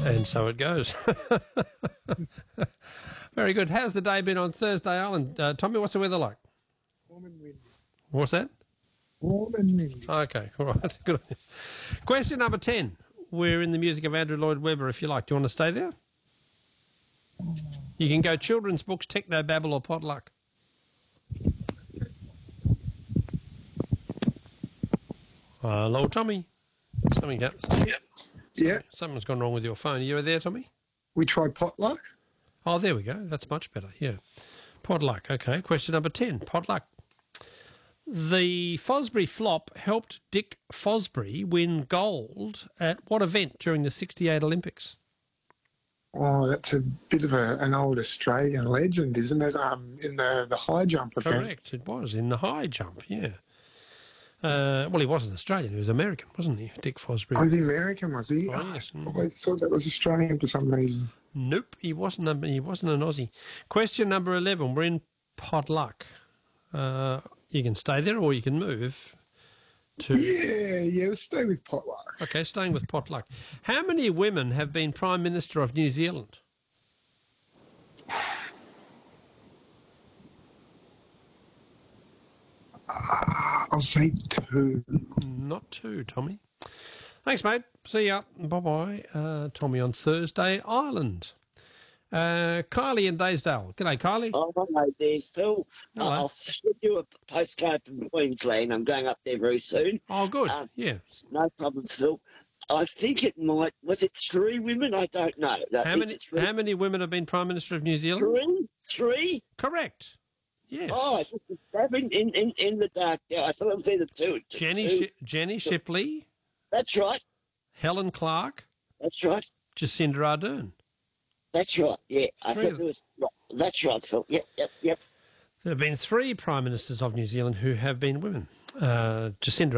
And so it goes. Very good. How's the day been on Thursday Island? Tommy, what's the weather like? Warm and windy. What's that? Warm and windy. Okay, all right. Good. Question number 10. We're in the music of Andrew Lloyd Webber, if you like. Do you want to stay there? You can go children's books, techno babble or potluck. Hello, Tommy. Something got... Yeah. Something's gone wrong with your phone. Are you there, Tommy? We tried potluck. Oh, there we go. That's much better, yeah. Potluck, okay. Question number 10, potluck. The Fosbury flop helped Dick Fosbury win gold at what event during the 68 Olympics? Oh, that's a bit of an old Australian legend, isn't it? In the high jump event. Correct, it was in the high jump, yeah. Well, he wasn't Australian, he was American, wasn't he, Dick Fosbury? Oh, the American, was he? Oh, yes. I always thought that was Australian for some reason. Nope, he wasn't an Aussie. Question number 11, we're in potluck. You can stay there or you can move to... Yeah, we'll stay with potluck. Okay, staying with potluck. How many women have been Prime Minister of New Zealand? I'll say 2. Not 2, Tommy. Thanks, mate. See ya. Bye-bye. Tommy on Thursday Island. Kylie in Daysdale. G'day, Kylie. Oh, hello there, Phil. Hello. I'll send you a postcard from Queensland. I'm going up there very soon. Oh, good. Yeah. No problems, Phil. I think it might... Was it 3 women? I don't know. How many women have been Prime Minister of New Zealand? 3? Correct. Yes. Oh, just stabbing in the dark. Yeah, I thought it was either 2. Jenny Shipley. That's right. Helen Clark. That's right. Jacinda Ardern. That's right, yeah. I Three thought of- it was... That's right, Phil. Yep. There have been 3 Prime Ministers of New Zealand who have been women. Jacinda